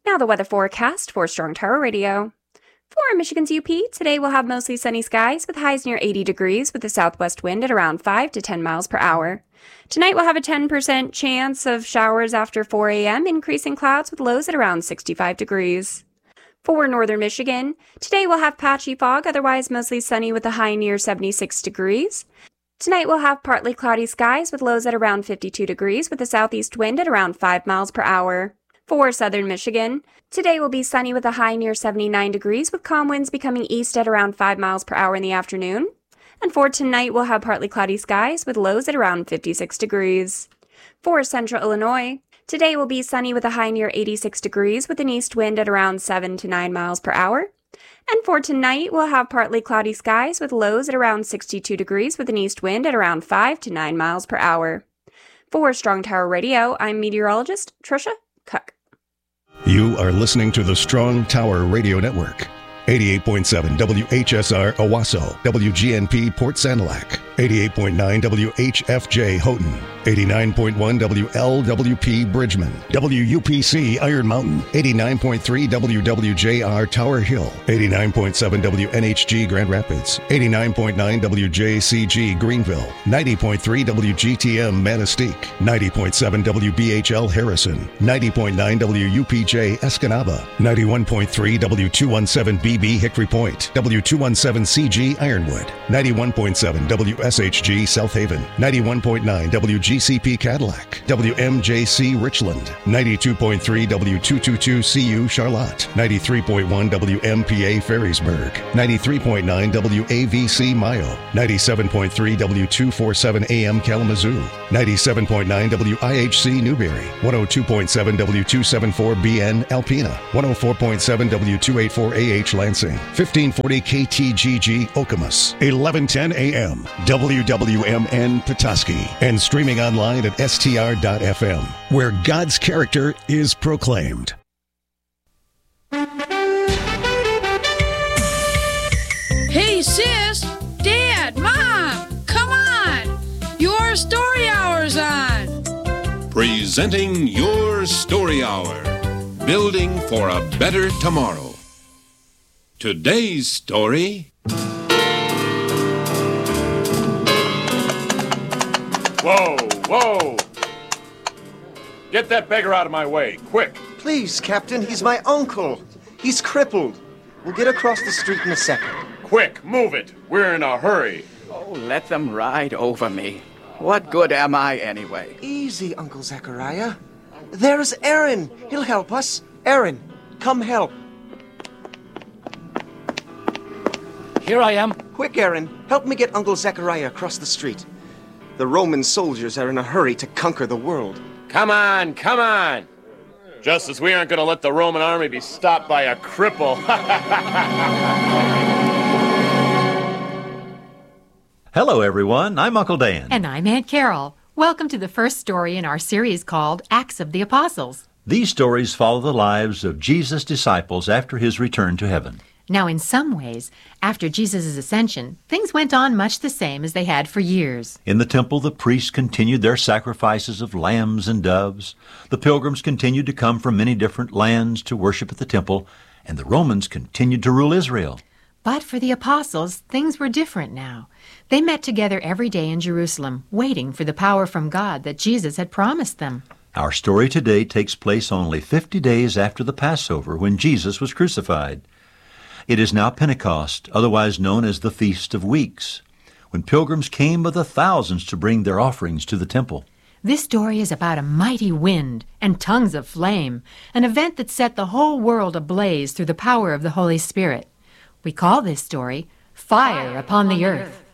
Now the weather forecast for Strong Tower Radio. For Michigan's UP, today we'll have mostly sunny skies with highs near 80 degrees with a southwest wind at around 5 to 10 miles per hour. Tonight we'll have a 10% chance of showers after 4 a.m., increasing clouds with lows at around 65 degrees. For northern Michigan, today we'll have patchy fog, otherwise mostly sunny with a high near 76 degrees. Tonight we'll have partly cloudy skies with lows at around 52 degrees with a southeast wind at around 5 miles per hour. For southern Michigan, today will be sunny with a high near 79 degrees with calm winds becoming east at around 5 miles per hour in the afternoon. And for tonight, we'll have partly cloudy skies with lows at around 56 degrees. For central Illinois, today will be sunny with a high near 86 degrees with an east wind at around 7 to 9 miles per hour. And for tonight, we'll have partly cloudy skies with lows at around 62 degrees with an east wind at around 5 to 9 miles per hour. For Strong Tower Radio, I'm meteorologist Trisha Cook. You are listening to the Strong Tower Radio Network. 88.7 WHSR Owasso, WGNP Port Sanilac, 88.9 WHFJ Houghton, 89.1 WLWP Bridgman, WUPC Iron Mountain, 89.3 WWJR Tower Hill, 89.7 WNHG Grand Rapids, 89.9 WJCG Greenville, 90.3 WGTM Manistee, 90.7 WBHL Harrison, 90.9 WUPJ Escanaba, 91.3 W217B Hickory Point, W217CG Ironwood, 91.7 WSHG South Haven, 91.9 WGCP Cadillac, WMJC Richland, 92.3 W222CU Charlotte, 93.1 WMPA Ferrisburg, 93.9 WAVC Mayo, 97.3 W247 AM Kalamazoo, 97.9 WIHC Newberry, 102.7 W274BN Alpena, 104.7 W284AH Lansing, 1540 KTGG Okemos, 1110 AM, WWMN Petoskey, and streaming online at str.fm, where God's character is proclaimed. Hey, sis, Dad, Mom, come on! Your story hour's on! Presenting Your Story Hour, building for a better tomorrow. Today's story... Whoa, whoa! Get that beggar out of my way, quick! Please, Captain, he's my uncle. He's crippled. We'll get across the street in a second. Quick, move it! We're in a hurry. Oh, let them ride over me. What good am I, anyway? Easy, Uncle Zechariah. There's Aaron. He'll help us. Aaron, come help. Here I am. Quick, Aaron. Help me get Uncle Zechariah across the street. The Roman soldiers are in a hurry to conquer the world. Come on, come on! Just as we aren't going to let the Roman army be stopped by a cripple. Hello, everyone. I'm Uncle Dan. And I'm Aunt Carol. Welcome to the first story in our series called Acts of the Apostles. These stories follow the lives of Jesus' disciples after his return to heaven. Now, in some ways, after Jesus' ascension, things went on much the same as they had for years. In the temple, the priests continued their sacrifices of lambs and doves. The pilgrims continued to come from many different lands to worship at the temple, and the Romans continued to rule Israel. But for the apostles, things were different now. They met together every day in Jerusalem, waiting for the power from God that Jesus had promised them. Our story today takes place only 50 days after the Passover, when Jesus was crucified. It is now Pentecost, otherwise known as the Feast of Weeks, when pilgrims came by the thousands to bring their offerings to the temple. This story is about a mighty wind and tongues of flame, an event that set the whole world ablaze through the power of the Holy Spirit. We call this story Fire Upon the Earth.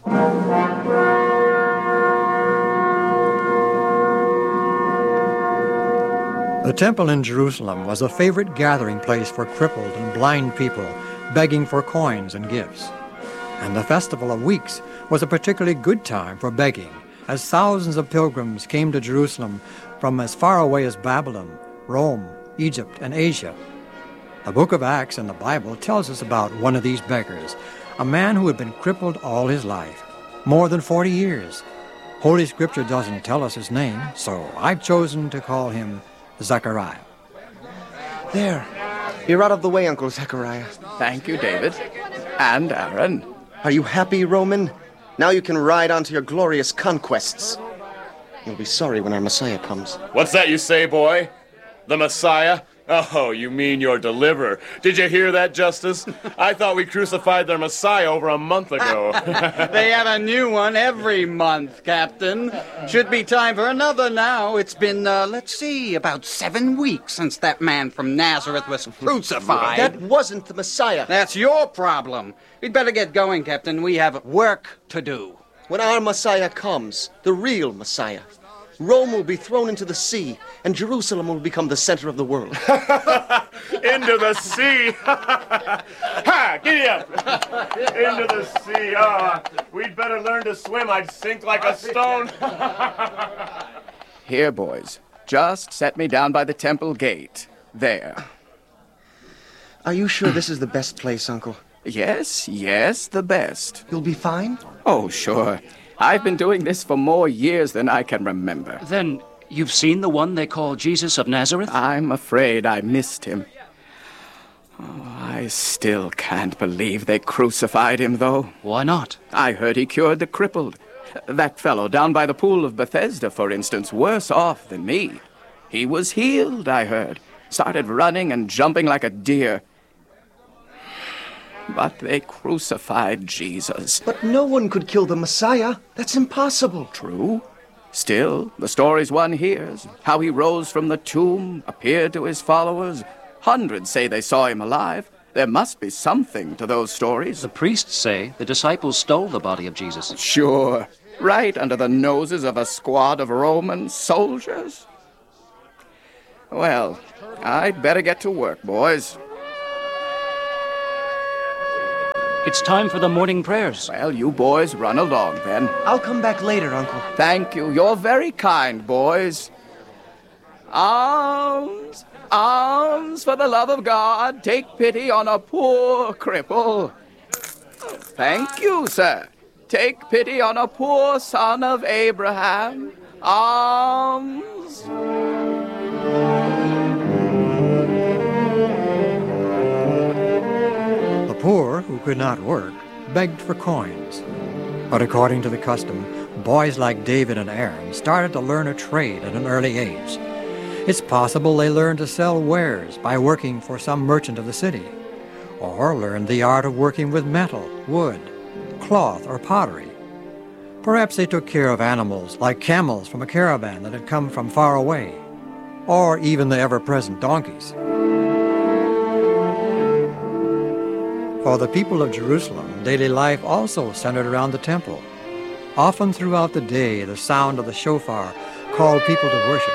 The temple in Jerusalem was a favorite gathering place for crippled and blind people begging for coins and gifts. And the Festival of Weeks was a particularly good time for begging, as thousands of pilgrims came to Jerusalem from as far away as Babylon, Rome, Egypt, and Asia. The book of Acts in the Bible tells us about one of these beggars, a man who had been crippled all his life, more than 40 years. Holy Scripture doesn't tell us his name, so I've chosen to call him Zechariah. There. You're out of the way, Uncle Zechariah. Thank you, David. And Aaron. Are you happy, Roman? Now you can ride on to your glorious conquests. You'll be sorry when our Messiah comes. What's that you say, boy? The Messiah? Oh, you mean your deliverer. Did you hear that, Justice? I thought we crucified their Messiah over a month ago. They have a new one every month, Captain. Should be time for another now. It's been, about 7 weeks since that man from Nazareth was crucified. That wasn't the Messiah. That's your problem. We'd better get going, Captain. We have work to do. When our Messiah comes, the real Messiah, Rome will be thrown into the sea, and Jerusalem will become the center of the world. Into the sea! Ha! Giddy up! Into the sea. Oh, we'd better learn to swim. I'd sink like a stone. Here, boys. Just set me down by the temple gate. There. Are you sure this is the best place, Uncle? Yes, the best. You'll be fine? Oh, sure. I've been doing this for more years than I can remember. Then you've seen the one they call Jesus of Nazareth? I'm afraid I missed him. Oh, I still can't believe they crucified him, though. Why not? I heard he cured the crippled. That fellow down by the pool of Bethesda, for instance, worse off than me. He was healed, I heard. Started running and jumping like a deer. But they crucified Jesus. But no one could kill the Messiah. That's impossible. True. Still, the stories one hears, how he rose from the tomb, appeared to his followers. Hundreds say they saw him alive. There must be something to those stories. The priests say the disciples stole the body of Jesus. Sure. Right under the noses of a squad of Roman soldiers. Well, I'd better get to work, boys. It's time for the morning prayers. Well, you boys run along, then. I'll come back later, Uncle. Thank you. You're very kind, boys. Alms, alms, for the love of God, take pity on a poor cripple. Thank you, sir. Take pity on a poor son of Abraham. Alms. The poor, who could not work, begged for coins. But according to the custom, boys like David and Aaron started to learn a trade at an early age. It's possible they learned to sell wares by working for some merchant of the city, or learned the art of working with metal, wood, cloth, or pottery. Perhaps they took care of animals like camels from a caravan that had come from far away, or even the ever-present donkeys. For the people of Jerusalem, daily life also centered around the temple. Often throughout the day, the sound of the shofar called people to worship.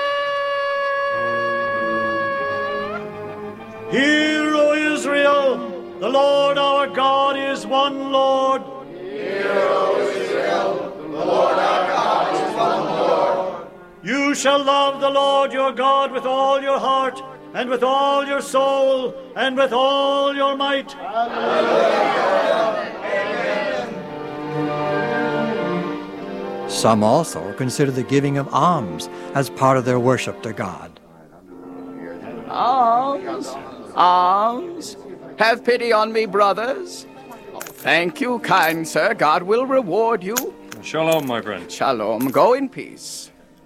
Hear, O Israel, the Lord our God is one Lord. Hear, O Israel, the Lord our God is one Lord. You shall love the Lord your God with all your heart, and with all your soul, and with all your might. Some also consider the giving of alms as part of their worship to God. Alms, alms, have pity on me, brothers. Thank you, kind sir. God will reward you. Shalom, my friend. Shalom. Go in peace.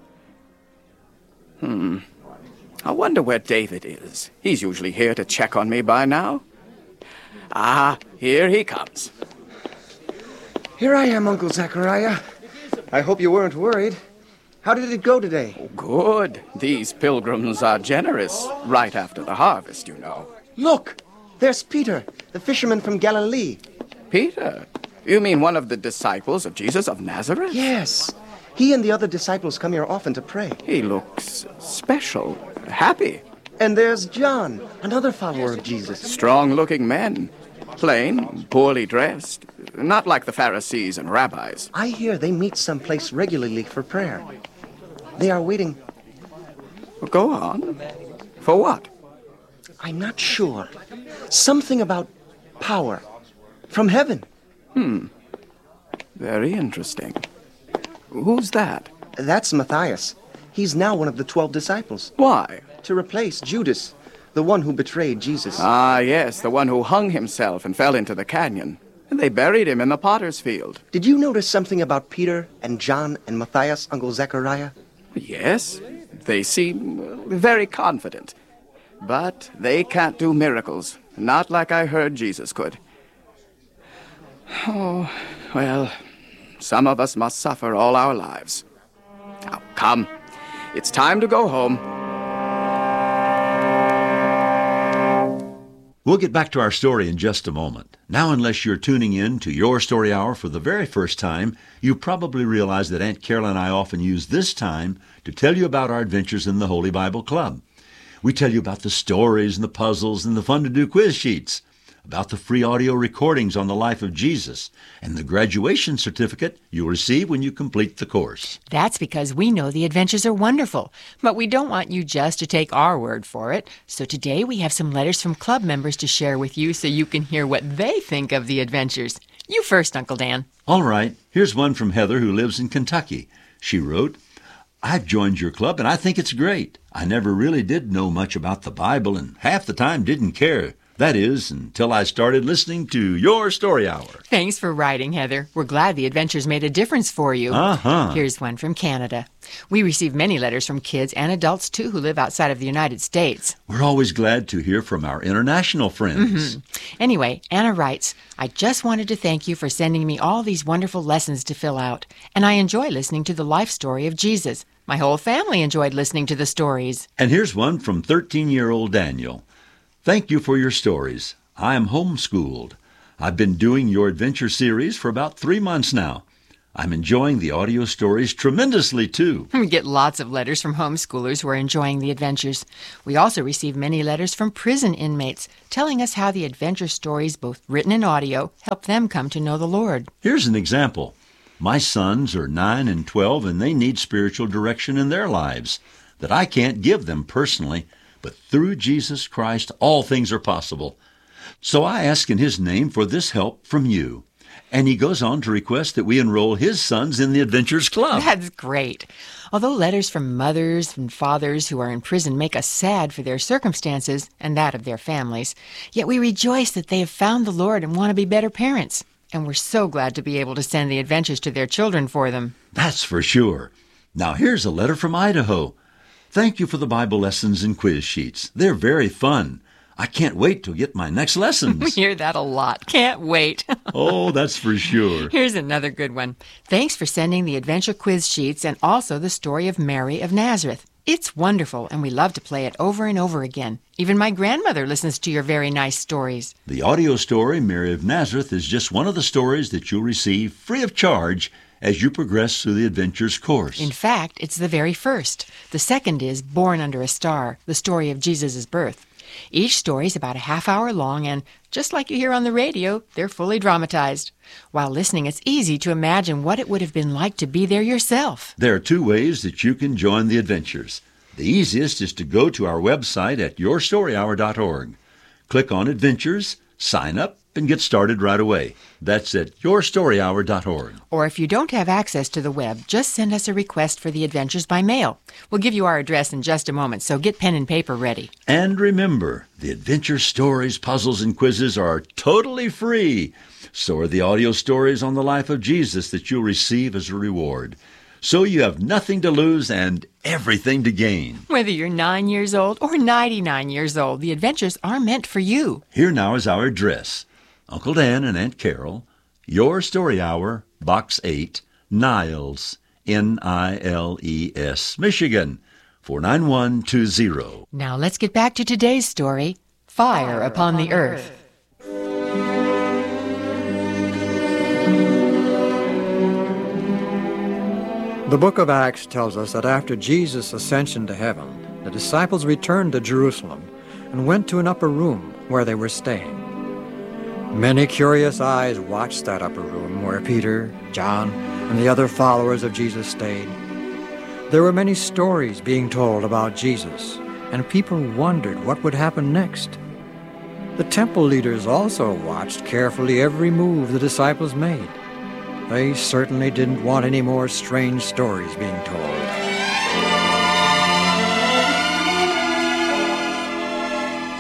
I wonder where David is. He's usually here to check on me by now. Ah, here he comes. Here I am, Uncle Zechariah. I hope you weren't worried. How did it go today? Oh, good. These pilgrims are generous. Right after the harvest, you know. Look! There's Peter, the fisherman from Galilee. Peter? You mean one of the disciples of Jesus of Nazareth? Yes. He and the other disciples come here often to pray. He looks special, happy. And there's John, another follower of Jesus. Strong-looking men. Plain, poorly dressed. Not like the Pharisees and rabbis. I hear they meet someplace regularly for prayer. They are waiting. Go on. For what? I'm not sure. Something about power. From heaven. Very interesting. Who's that? That's Matthias. He's now one of the 12 disciples. Why? To replace Judas, The one who betrayed Jesus. Ah, yes, the one who hung himself and fell into the canyon. And they buried him in the potter's field. Did you notice something about Peter and John and Matthias, Uncle Zechariah? Yes, they seem very confident. But they can't do miracles, not like I heard Jesus could. Oh, well, some of us must suffer all our lives. Now, come, it's time to go home. We'll get back to our story in just a moment. Now, unless you're tuning in to Your Story Hour for the very first time, you probably realize that Aunt Carol and I often use this time to tell you about our adventures in the Holy Bible Club. We tell you about the stories and the puzzles and the fun-to-do quiz sheets, about the free audio recordings on the life of Jesus, and the graduation certificate you'll receive when you complete the course. That's because we know the adventures are wonderful, but we don't want you just to take our word for it. So today we have some letters from club members to share with you so you can hear what they think of the adventures. You first, Uncle Dan. All right, here's one from Heather who lives in Kentucky. She wrote, I've joined your club and I think it's great. I never really did know much about the Bible and half the time didn't care. That is, until I started listening to Your Story Hour. Thanks for writing, Heather. We're glad the adventures made a difference for you. Here's one from Canada. We receive many letters from kids and adults, too, who live outside of the United States. We're always glad to hear from our international friends. Anyway, Anna writes, I just wanted to thank you for sending me all these wonderful lessons to fill out, and I enjoy listening to the life story of Jesus. My whole family enjoyed listening to the stories. And here's one from 13-year-old Daniel. Thank you for your stories. I am homeschooled. I've been doing your adventure series for about 3 months now. I'm enjoying the audio stories tremendously, too. We get lots of letters from homeschoolers who are enjoying the adventures. We also receive many letters from prison inmates telling us how the adventure stories, both written and audio, help them come to know the Lord. Here's an example. My sons are 9 and 12, and they need spiritual direction in their lives that I can't give them personally. But through Jesus Christ, all things are possible. So I ask in His name for this help from you. And he goes on to request that we enroll his sons in the Adventures Club. That's great. Although letters from mothers and fathers who are in prison make us sad for their circumstances and that of their families, yet we rejoice that they have found the Lord and want to be better parents. And we're so glad to be able to send the adventures to their children for them. That's for sure. Now here's a letter from Idaho. Thank you for the Bible lessons and quiz sheets. They're very fun. I can't wait to get my next lessons. We hear that a lot. Can't wait. Oh, that's for sure. Here's another good one. Thanks for sending the adventure quiz sheets and also the story of Mary of Nazareth. It's wonderful, and we love to play it over and over again. Even my grandmother listens to your very nice stories. The audio story, Mary of Nazareth, is just one of the stories that you'll receive free of charge as you progress through the Adventures course. In fact, it's the very first. The second is Born Under a Star, the story of Jesus' birth. Each story is about a half hour long, and just like you hear on the radio, they're fully dramatized. While listening, it's easy to imagine what it would have been like to be there yourself. There are 2 ways that you can join the adventures. The easiest is to go to our website at yourstoryhour.org. Click on Adventures, sign up, and get started right away. That's at yourstoryhour.org. Or if you don't have access to the web, just send us a request for the adventures by mail. We'll give you our address in just a moment, so get pen and paper ready. And remember, the adventure stories, puzzles, and quizzes are totally free. So are the audio stories on the life of Jesus that you'll receive as a reward. So you have nothing to lose and everything to gain. Whether you're 9 years old or 99 years old, the adventures are meant for you. Here now is our address. Uncle Dan and Aunt Carol, Your Story Hour, Box 8, Niles, Niles, Michigan, 49120. Now let's get back to today's story, Fire Upon the Earth. The book of Acts tells us that after Jesus' ascension to heaven, the disciples returned to Jerusalem and went to an upper room where they were staying. Many curious eyes watched that upper room where Peter, John, and the other followers of Jesus stayed. There were many stories being told about Jesus, and people wondered what would happen next. The temple leaders also watched carefully every move the disciples made. They certainly didn't want any more strange stories being told.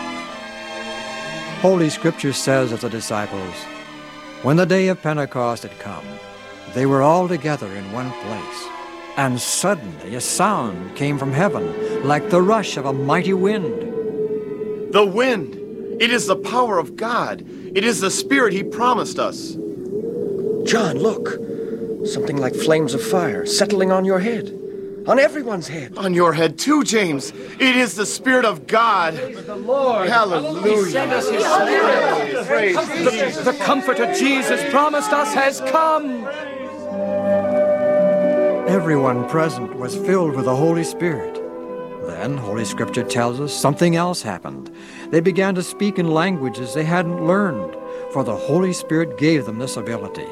Holy Scripture says of the disciples, when the day of Pentecost had come, they were all together in one place. And suddenly a sound came from heaven, like the rush of a mighty wind. The wind! It is the power of God. It is the Spirit He promised us. John, look. Something like flames of fire settling on your head. On everyone's head. On your head too, James. It is the Spirit of God. The Lord. Hallelujah. Send us His Spirit. Praise The Comforter Jesus promised us has come. Everyone present was filled with the Holy Spirit. Then, Holy Scripture tells us, something else happened. They began to speak in languages they hadn't learned, for the Holy Spirit gave them this ability.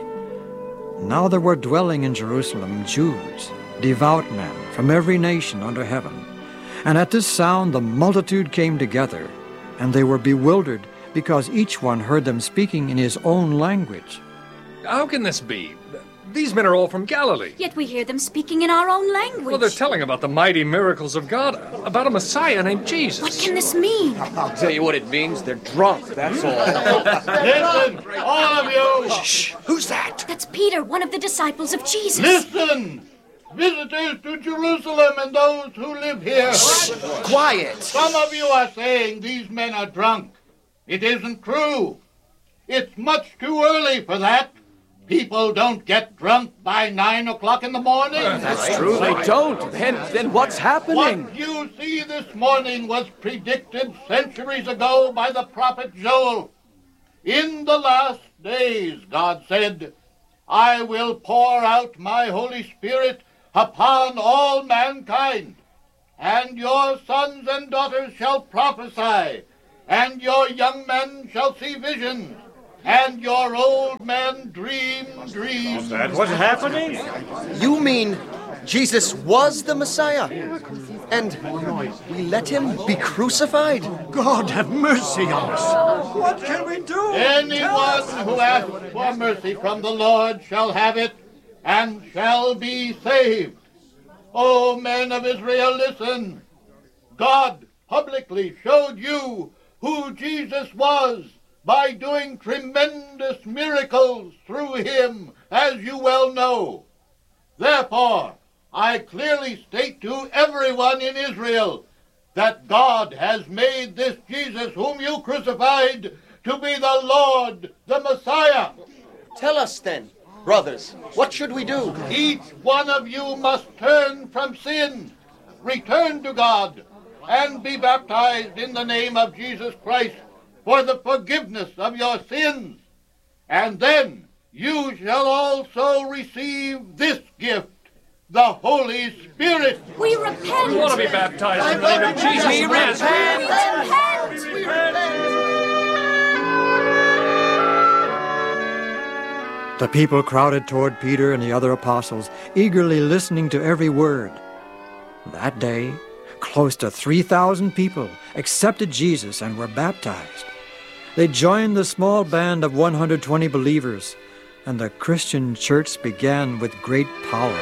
Now there were dwelling in Jerusalem Jews, devout men from every nation under heaven. And at this sound the multitude came together, and they were bewildered because each one heard them speaking in his own language. How can this be? These men are all from Galilee. Yet we hear them speaking in our own language. Well, they're telling about the mighty miracles of God, about a Messiah named Jesus. What can this mean? I'll tell you what it means. They're drunk, that's all. Listen, all of you! Shh! Who's that? That's Peter, one of the disciples of Jesus. Listen! Visitors to Jerusalem and those who live here. Shh! Quiet! Some of you are saying these men are drunk. It isn't true. It's much too early for that. People don't get drunk by 9 o'clock in the morning. That's true, they don't. Then what's happening? What you see this morning was predicted centuries ago by the prophet Joel. In the last days, God said, I will pour out my Holy Spirit upon all mankind, and your sons and daughters shall prophesy, and your young men shall see visions, and your old men dream dreams. What's happening? You mean Jesus was the Messiah? And we let him be crucified? God have mercy on us. What can we do? Anyone who asks for mercy from the Lord shall have it and shall be saved. O men of Israel, listen. God publicly showed you who Jesus was by doing tremendous miracles through him, as you well know. Therefore, I clearly state to everyone in Israel that God has made this Jesus whom you crucified to be the Lord, the Messiah. Tell us then, brothers, what should we do? Each one of you must turn from sin, return to God, and be baptized in the name of Jesus Christ for the forgiveness of your sins. And then you shall also receive this gift, the Holy Spirit. We repent. We want to be baptized in the name of Jesus. We repent. We repent. The people crowded toward Peter and the other apostles, eagerly listening to every word. That day, close to 3,000 people accepted Jesus and were baptized. They joined the small band of 120 believers, and the Christian church began with great power.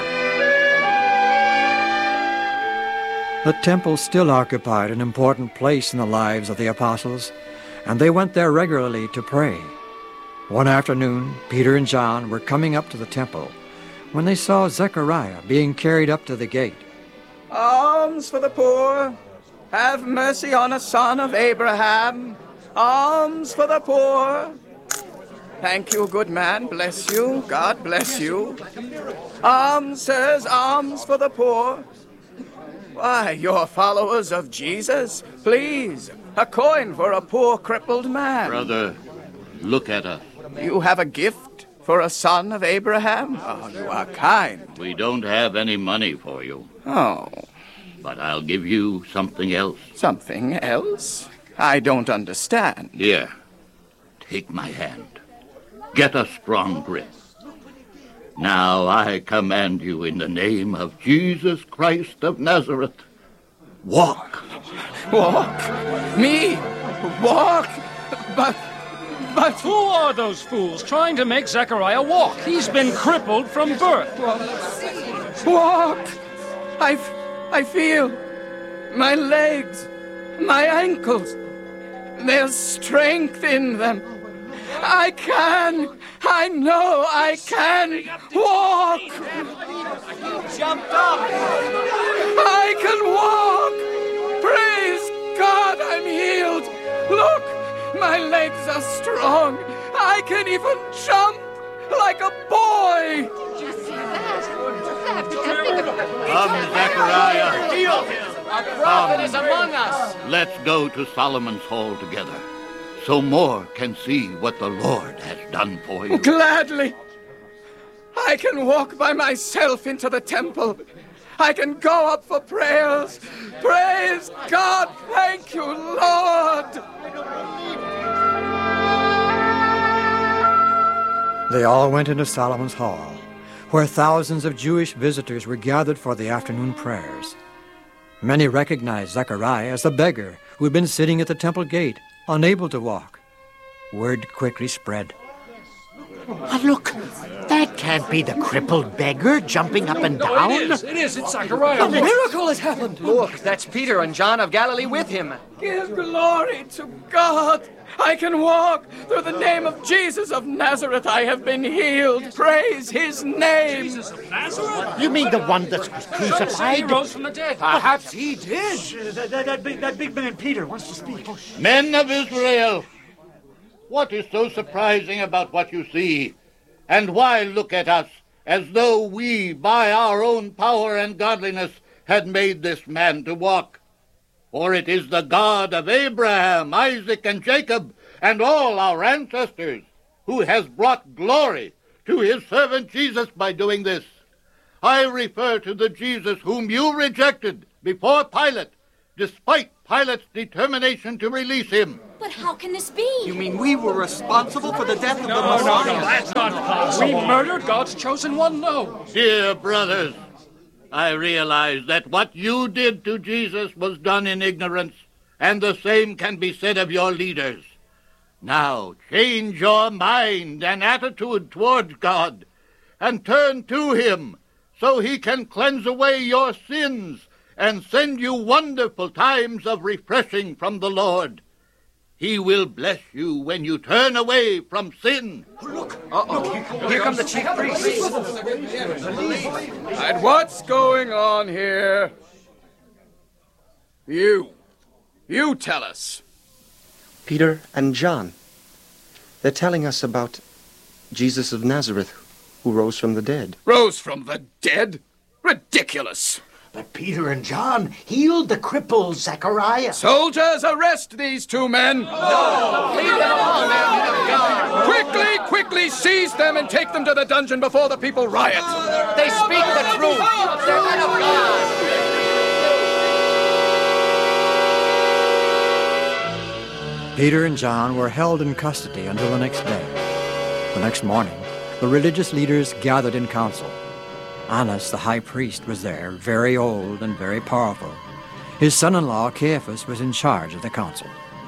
The temple still occupied an important place in the lives of the apostles, and they went there regularly to pray. One afternoon, Peter and John were coming up to the temple when they saw Zechariah being carried up to the gate. Alms for the poor. Have mercy on us, son of Abraham. Alms for the poor. Thank you, good man. Bless you. God bless you. Alms, sirs, alms for the poor. Why, you're followers of Jesus. Please, a coin for a poor crippled man. Brother, look at us. You have a gift for a son of Abraham? Oh, you are kind. We don't have any money for you. Oh. But I'll give you something else. Something else? I don't understand. Here, take my hand. Get a strong grip. Now I command you in the name of Jesus Christ of Nazareth. Walk. Walk? Me? Walk? But who are those fools trying to make Zechariah walk? He's been crippled from birth. Walk! I feel my legs, my ankles. There's strength in them. I know I can walk. Jumped up. I can walk. Praise God, I'm healed. Look, my legs are strong. I can even jump like a boy. Come, Zechariah. Heal him. A prophet is among us. Let's go to Solomon's Hall together, so more can see what the Lord has done for you. Gladly. I can walk by myself into the temple. I can go up for prayers. Praise God. Thank you, Lord. They all went into Solomon's Hall, where thousands of Jewish visitors were gathered for the afternoon prayers. Many recognized Zechariah as the beggar who had been sitting at the temple gate, unable to walk. Word quickly spread. Look, that can't be the crippled beggar jumping up and down. It is. It's Zechariah. A miracle has happened. Look, that's Peter and John of Galilee with him. Give glory to God. I can walk. Through the name of Jesus of Nazareth, I have been healed. Praise his name. Jesus of Nazareth? You mean the one that was crucified? He rose from the dead. Perhaps he did. That big man Peter wants to speak. Men of Israel, what is so surprising about what you see? And why look at us as though we, by our own power and godliness, had made this man to walk? For it is the God of Abraham, Isaac, and Jacob, and all our ancestors, who has brought glory to his servant Jesus by doing this. I refer to the Jesus whom you rejected before Pilate, despite Pilate's determination to release him. But how can this be? You mean we were responsible for the death of the No, Messiah? that's not possible. We murdered God's chosen one? No. Dear brothers, I realize that what you did to Jesus was done in ignorance, and the same can be said of your leaders. Now, change your mind and attitude towards God, and turn to him, so he can cleanse away your sins and send you wonderful times of refreshing from the Lord. He will bless you when you turn away from sin. Look. Uh-oh. Here come the chief priests. And what's going on here? You tell us. Peter and John. They're telling us about Jesus of Nazareth, who rose from the dead. Rose from the dead? Ridiculous. But Peter and John healed the crippled Zechariah. Soldiers, arrest these two men. No! Leave them alone, men of God. Quickly seize them and take them to the dungeon before the people riot. They speak the truth. They're men of God. Peter and John were held in custody until the next day. The next morning, the religious leaders gathered in council. Annas, the high priest, was there, very old and very powerful. His son-in-law, Caiaphas, was in charge of the council.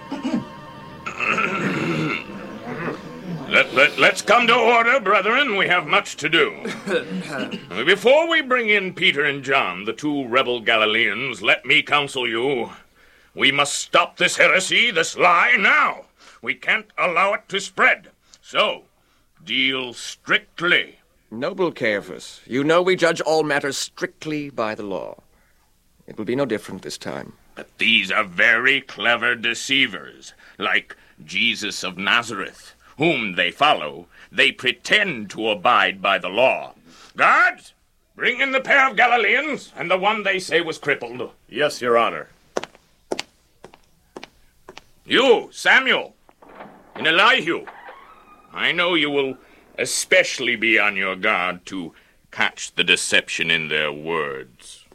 Let's come to order, brethren. We have much to do. Before we bring in Peter and John, the two rebel Galileans, let me counsel you. We must stop this heresy, this lie, now. We can't allow it to spread. So, deal strictly. Noble Caiaphas, you know we judge all matters strictly by the law. It will be no different this time. But these are very clever deceivers, like Jesus of Nazareth, whom they follow. They pretend to abide by the law. Guards, bring in the pair of Galileans and the one they say was crippled. Yes, Your Honor. You, Samuel, and Elihu, I know you will especially be on your guard to catch the deception in their words.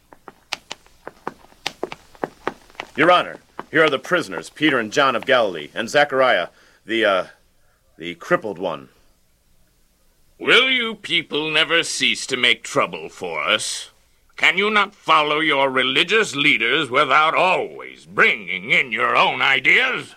Your Honor, here are the prisoners, Peter and John of Galilee, and Zechariah, the crippled one. Will you people never cease to make trouble for us? Can you not follow your religious leaders without always bringing in your own ideas?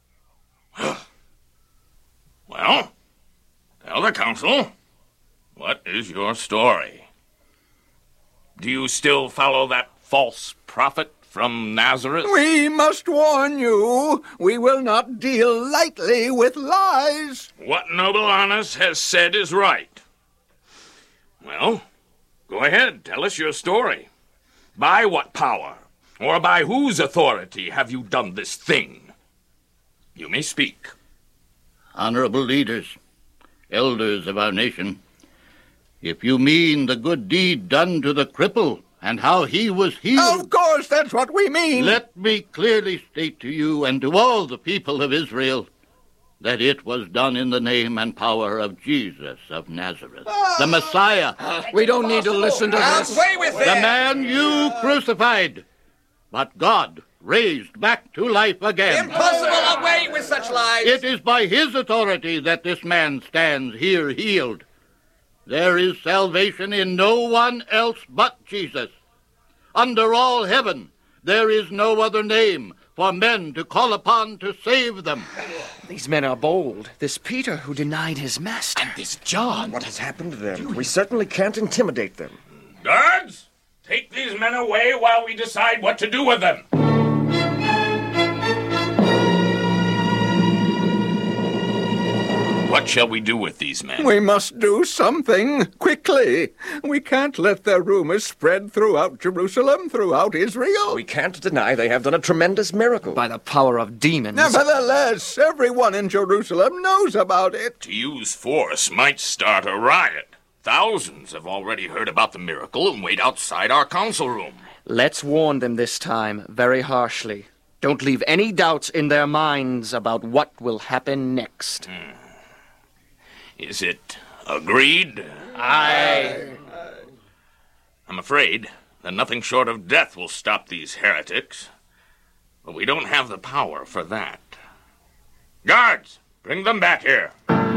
Well, tell the council, what is your story? Do you still follow that false prophet from Nazareth? We must warn you, we will not deal lightly with lies. What Noble Honest has said is right. Well, go ahead, tell us your story. By what power, or by whose authority have you done this thing? You may speak. Honorable leaders, elders of our nation, if you mean the good deed done to the cripple and how he was healed... Of course, that's what we mean. Let me clearly state to you and to all the people of Israel that it was done in the name and power of Jesus of Nazareth, the Messiah. We don't need to listen to this. Away with The man you crucified, but God raised back to life again. Impossible! Away with such lies! It is by his authority that this man stands here healed. There is salvation in no one else but Jesus. Under all heaven, there is no other name for men to call upon to save them. These men are bold. This Peter who denied his master. And this John. What has happened to them? We certainly can't intimidate them. Guards, take these men away while we decide what to do with them. What shall we do with these men? We must do something, quickly. We can't let their rumors spread throughout Jerusalem, throughout Israel. We can't deny they have done a tremendous miracle. By the power of demons. Nevertheless, everyone in Jerusalem knows about it. To use force might start a riot. Thousands have already heard about the miracle and wait outside our council room. Let's warn them this time, very harshly. Don't leave any doubts in their minds about what will happen next. Is it agreed? Aye. I'm afraid that nothing short of death will stop these heretics. But we don't have the power for that. Guards, bring them back here.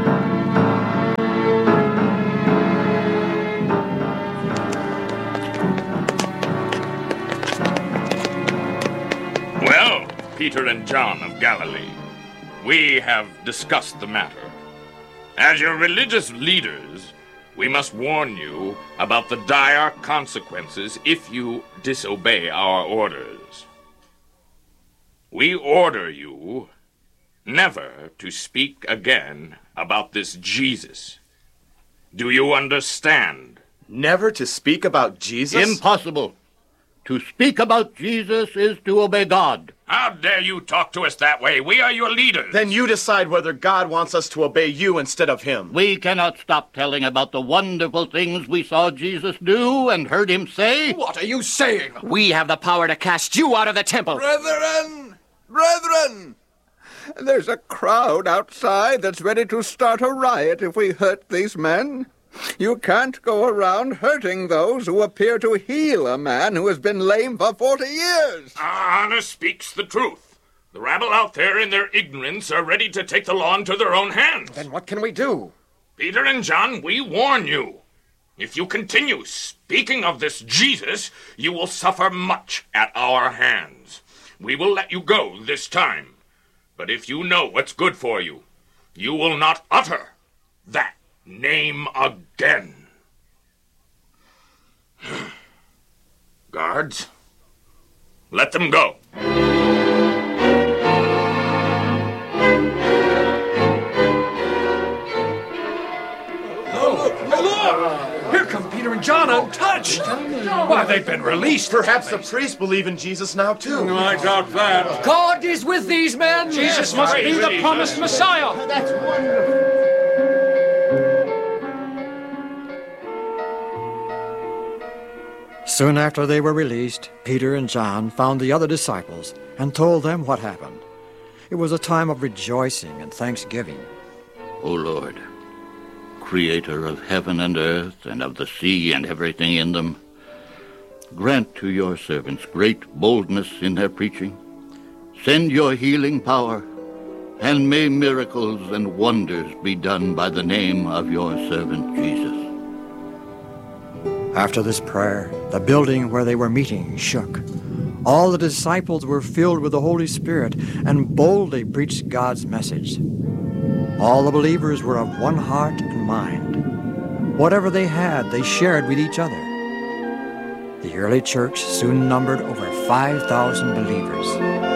Well, Peter and John of Galilee, we have discussed the matter. As your religious leaders, we must warn you about the dire consequences if you disobey our orders. We order you never to speak again about this Jesus. Do you understand? Never to speak about Jesus? Impossible. To speak about Jesus is to obey God. How dare you talk to us that way? We are your leaders. Then you decide whether God wants us to obey you instead of him. We cannot stop telling about the wonderful things we saw Jesus do and heard him say. What are you saying? We have the power to cast you out of the temple. Brethren! Brethren! There's a crowd outside that's ready to start a riot if we hurt these men. You can't go around hurting those who appear to heal a man who has been lame for 40 years. Honor speaks the truth. The rabble out there in their ignorance are ready to take the law into their own hands. Then what can we do? Peter and John, we warn you. If you continue speaking of this Jesus, you will suffer much at our hands. We will let you go this time. But if you know what's good for you, you will not utter that name again. Guards, let them go. Here come Peter and John untouched. Why, they've been released. Perhaps the priests believe in Jesus now, too. I doubt that. God is with these men. Jesus must be the promised Messiah. That's wonderful. Soon after they were released, Peter and John found the other disciples and told them what happened. It was a time of rejoicing and thanksgiving. O Lord, creator of heaven and earth and of the sea and everything in them, grant to your servants great boldness in their preaching. Send your healing power, and may miracles and wonders be done by the name of your servant Jesus. After this prayer, the building where they were meeting shook. All the disciples were filled with the Holy Spirit and boldly preached God's message. All the believers were of one heart and mind. Whatever they had, they shared with each other. The early church soon numbered over 5,000 believers.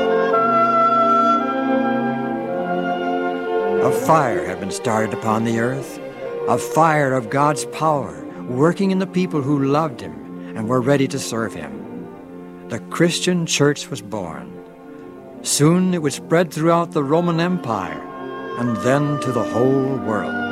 A fire had been started upon the earth, a fire of God's power, working in the people who loved Him and were ready to serve Him. The Christian church was born. Soon it would spread throughout the Roman Empire and then to the whole world.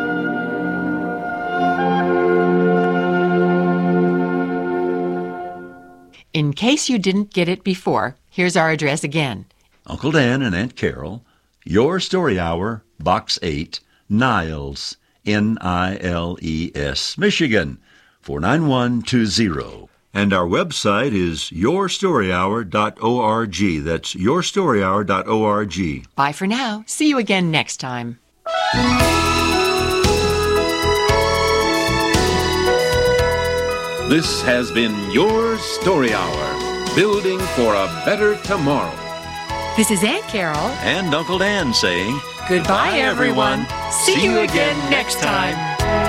In case you didn't get it before, here's our address again. Uncle Dan and Aunt Carol, Your Story Hour, Box 8, Niles, Niles, Michigan, 49120. And our website is yourstoryhour.org. That's yourstoryhour.org. Bye for now. See you again next time. This has been Your Story Hour, building for a better tomorrow. This is Aunt Carol And Uncle Dan saying, goodbye, everyone. See you again next time.